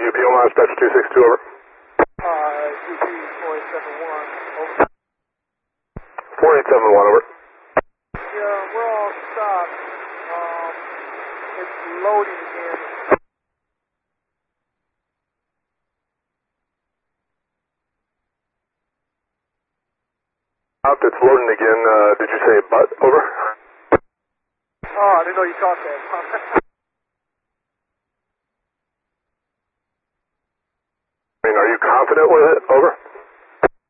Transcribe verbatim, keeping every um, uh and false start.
U P Omaha, Dispatch two six two, over. Uh, U P four eight seven one, over. four eight seven one, over. Yeah, we're all stopped. Um, it's loading again. Out, it's loading again. Uh, did you say butt, over? Oh, I didn't know you caught that.